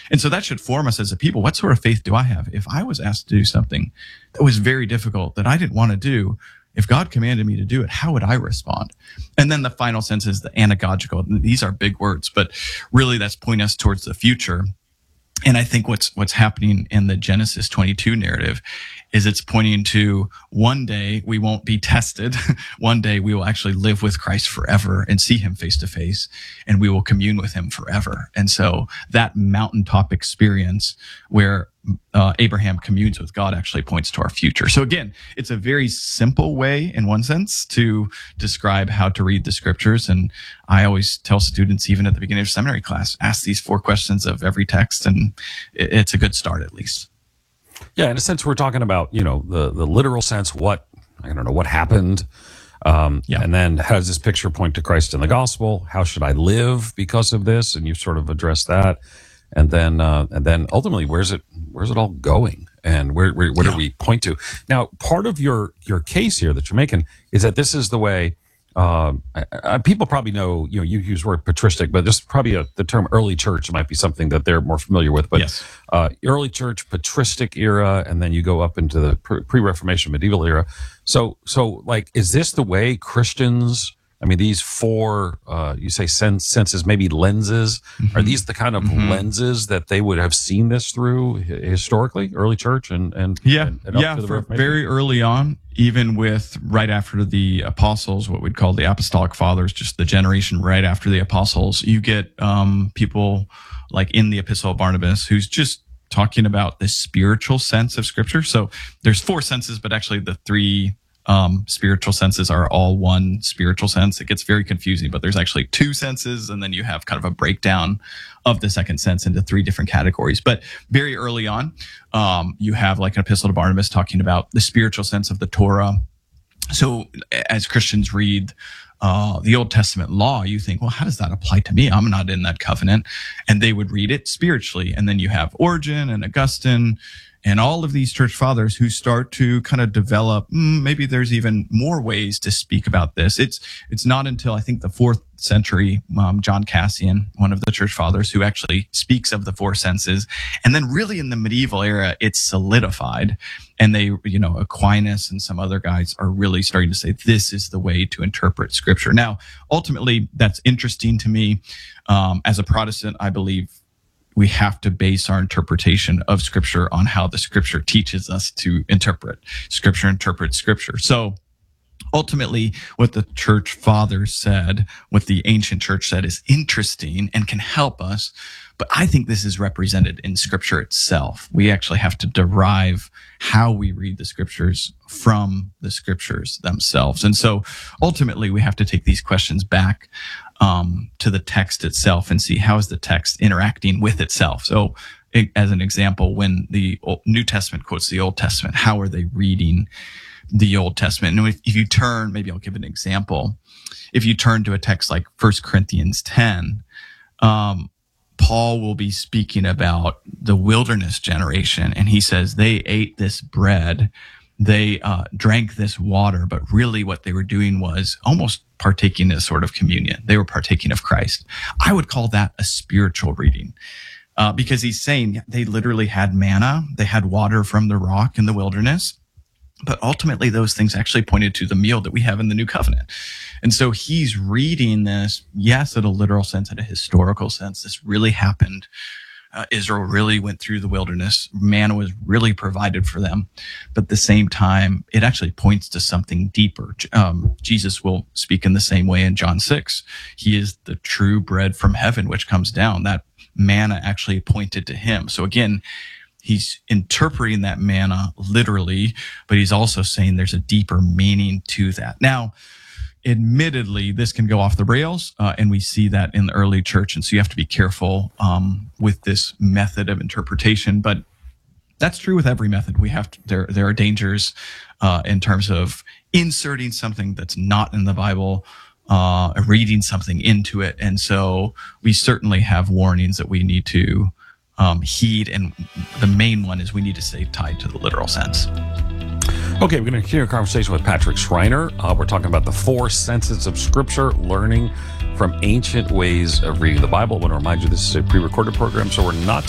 And so that should form us as a people. What sort of faith do I have? If I was asked to do something that was very difficult, that I didn't want to do, if God commanded me to do it, how would I respond? And then the final sense is the anagogical. These are big words, but really that's pointing us towards the future. And I think what's happening in the Genesis 22 narrative is it's pointing to one day we won't be tested. One day we will actually live with Christ forever and see him face to face, and we will commune with him forever. And so that mountaintop experience where Abraham communes with God actually points to our future. So again, it's a very simple way in one sense to describe how to read the scriptures. And I always tell students, even at the beginning of seminary class, ask these 4 questions of every text, and it's a good start at least. Yeah, in a sense, we're talking about, the literal sense, what happened. And then how does this picture point to Christ in the gospel? How should I live because of this? And you've sort of addressed that. And then ultimately, where's it all going? And where do we point to? Now, part of your case here that you're making is that this is the way, people probably know, you use the word patristic, but just probably the term early church might be something that they're more familiar with. But yes. Early church, patristic era, and then you go up into the pre-Reformation medieval era. So like, is this the way Christians, these 4, you say senses, maybe lenses, are these the kind of lenses that they would have seen this through historically, early church and up to the for Reformation? Very early on, even with right after the apostles, what we'd call the apostolic fathers, just the generation right after the apostles, you get people like in the Epistle of Barnabas who's just talking about the spiritual sense of Scripture. So there's 4 senses, but actually the 3 spiritual senses are all one spiritual sense. It gets very confusing, but there's actually 2 senses, and then you have kind of a breakdown of the second sense into 3 different categories. But very early on, you have like an Epistle to Barnabas talking about the spiritual sense of the Torah. So as Christians read the Old Testament law, you think, well, how does that apply to me? I'm not in that covenant. And they would read it spiritually. And then you have Origen and Augustine and all of these church fathers who start to kind of develop, maybe there's even more ways to speak about this. It's not until I think the 4th century, John Cassian, one of the church fathers, who actually speaks of the 4 senses. And then really in the medieval era, it's solidified. And they, Aquinas and some other guys are really starting to say, this is the way to interpret Scripture. Now, ultimately, that's interesting to me. As a Protestant, I believe we have to base our interpretation of Scripture on how the Scripture teaches us to interpret. Scripture interprets Scripture. So ultimately, what the church fathers said, what the ancient church said, is interesting and can help us. But I think this is represented in Scripture itself. We actually have to derive how we read the Scriptures from the Scriptures themselves. And so ultimately, we have to take these questions back to the text itself and see how is the text interacting with itself. So as an example, when the New Testament quotes the Old Testament, how are they reading the Old Testament? And if you turn, maybe I'll give an example. If you turn to a text like 1 Corinthians 10, Paul will be speaking about the wilderness generation, and he says they ate this bread, they drank this water, but really what they were doing was almost partaking as sort of communion. They were partaking of Christ. I would call that a spiritual reading because he's saying they literally had manna, they had water from the rock in the wilderness, but ultimately those things actually pointed to the meal that we have in the New Covenant. And so he's reading this, yes, at a literal sense, at a historical sense. This really happened. Israel really went through the wilderness. Manna was really provided for them. But at the same time, it actually points to something deeper. Jesus will speak in the same way in John 6. He is the true bread from heaven, which comes down. That manna actually pointed to him. So again, he's interpreting that manna literally, but he's also saying there's a deeper meaning to that. Now, admittedly, this can go off the rails, and we see that in the early church. And so you have to be careful with this method of interpretation. But that's true with every method. We have to, there are dangers in terms of inserting something that's not in the Bible, reading something into it. And so we certainly have warnings that we need to heed. And the main one is we need to stay tied to the literal sense. Okay, we're going to continue a conversation with Patrick Schreiner. We're talking about the 4 senses of Scripture, learning from ancient ways of reading the Bible. I want to remind you this is a pre-recorded program, so we're not